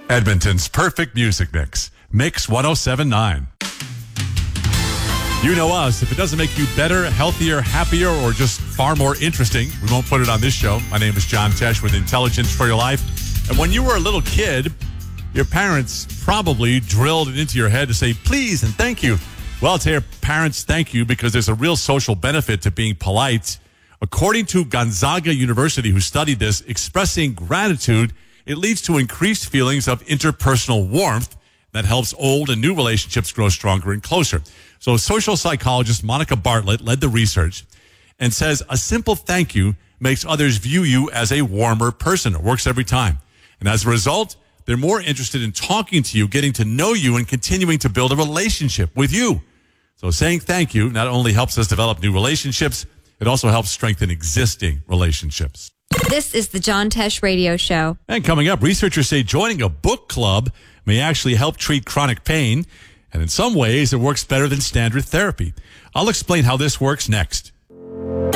Edmonton's perfect music mix. Mix 1079. You know us. If it doesn't make you better, healthier, happier, or just far more interesting, we won't put it on this show. My name is John Tesh with Intelligence for Your Life. And when you were a little kid, your parents probably drilled it into your head to say, please and thank you. Well, I'll tell your parents thank you because there's a real social benefit to being polite. According to Gonzaga University, who studied this, expressing gratitude, it leads to increased feelings of interpersonal warmth that helps old and new relationships grow stronger and closer. So social psychologist Monica Bartlett led the research and says a simple thank you makes others view you as a warmer person. It works every time. And as a result, they're more interested in talking to you, getting to know you, and continuing to build a relationship with you. So saying thank you not only helps us develop new relationships, it also helps strengthen existing relationships. This is the John Tesh Radio Show. And coming up, researchers say joining a book club may actually help treat chronic pain. And in some ways, it works better than standard therapy. I'll explain how this works next.